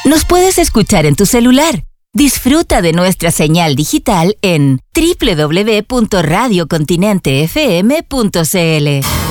Nos puedes escuchar en tu celular. Disfruta de nuestra señal digital en www.radiocontinentefm.cl.